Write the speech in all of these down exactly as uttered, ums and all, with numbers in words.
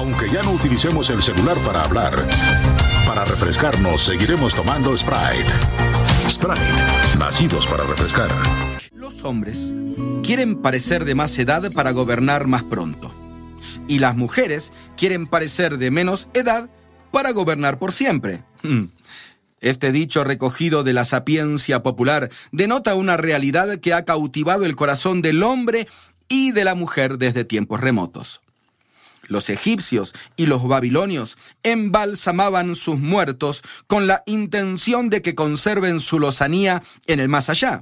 Aunque ya no utilicemos el celular para hablar, para refrescarnos seguiremos tomando Sprite. Sprite, nacidos para refrescar. Los hombres quieren parecer de más edad para gobernar más pronto. Y las mujeres quieren parecer de menos edad para gobernar por siempre. Este dicho recogido de la sapiencia popular denota una realidad que ha cautivado el corazón del hombre y de la mujer desde tiempos remotos. Los egipcios y los babilonios embalsamaban sus muertos con la intención de que conserven su lozanía en el más allá.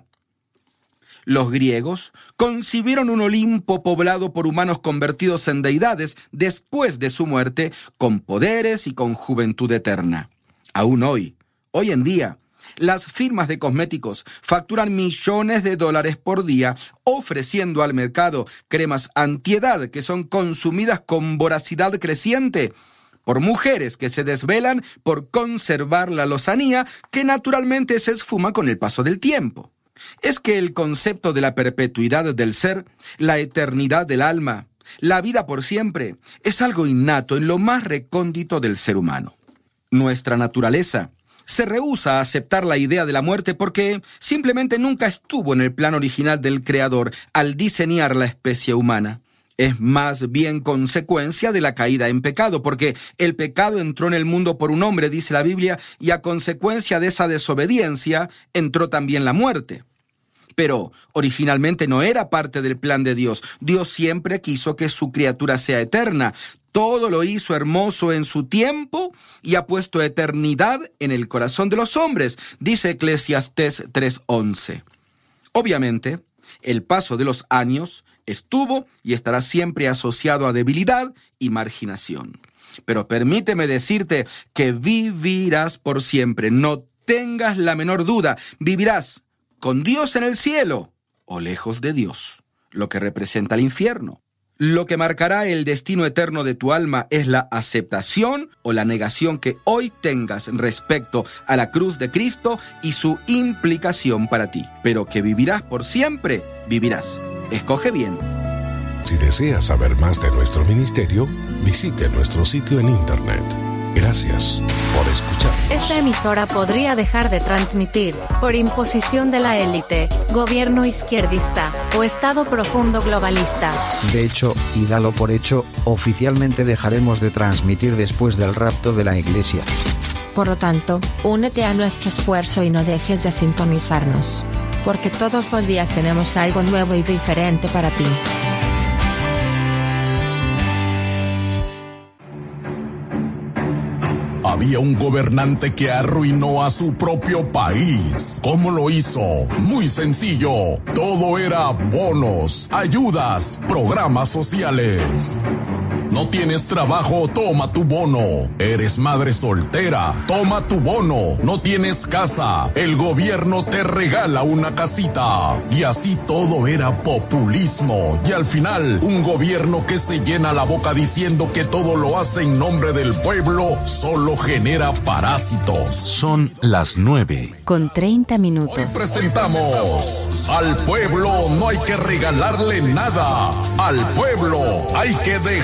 Los griegos concibieron un Olimpo poblado por humanos convertidos en deidades después de su muerte, con poderes y con juventud eterna. Aún hoy, hoy en día, las firmas de cosméticos facturan millones de dólares por día, ofreciendo al mercado cremas antiedad que son consumidas con voracidad creciente por mujeres que se desvelan por conservar la lozanía que naturalmente se esfuma con el paso del tiempo. Es que el concepto de la perpetuidad del ser, la eternidad del alma, la vida por siempre, es algo innato en lo más recóndito del ser humano. Nuestra naturaleza se rehúsa a aceptar la idea de la muerte porque simplemente nunca estuvo en el plan original del Creador al diseñar la especie humana. Es más bien consecuencia de la caída en pecado, porque el pecado entró en el mundo por un hombre, dice la Biblia, y a consecuencia de esa desobediencia entró también la muerte. Pero originalmente no era parte del plan de Dios. Dios siempre quiso que su criatura sea eterna. Todo lo hizo hermoso en su tiempo y ha puesto eternidad en el corazón de los hombres, dice Eclesiastés tres once. Obviamente, el paso de los años estuvo y estará siempre asociado a debilidad y marginación. Pero permíteme decirte que vivirás por siempre. No tengas la menor duda. Vivirás con Dios en el cielo o lejos de Dios, lo que representa el infierno. Lo que marcará el destino eterno de tu alma es la aceptación o la negación que hoy tengas respecto a la cruz de Cristo y su implicación para ti. Pero que vivirás por siempre, vivirás. Escoge bien. Si deseas saber más de nuestro ministerio, visite nuestro sitio en internet. Gracias por escuchar. Esta emisora podría dejar de transmitir por imposición de la élite, gobierno izquierdista o Estado profundo globalista. De hecho, y dalo por hecho, oficialmente dejaremos de transmitir después del rapto de la Iglesia. Por lo tanto, únete a nuestro esfuerzo y no dejes de sintonizarnos, porque todos los días tenemos algo nuevo y diferente para ti. Había un gobernante que arruinó a su propio país. ¿Cómo lo hizo? Muy sencillo. Todo era bonos, ayudas, programas sociales. ¿No tienes trabajo? Toma tu bono. ¿Eres madre soltera? Toma tu bono. ¿No tienes casa? El gobierno te regala una casita. Y así todo era populismo. Y al final, un gobierno que se llena la boca diciendo que todo lo hace en nombre del pueblo, solo genera parásitos. Son las nueve. Con treinta minutos. Hoy presentamos: al pueblo no hay que regalarle nada. Al pueblo hay que dejar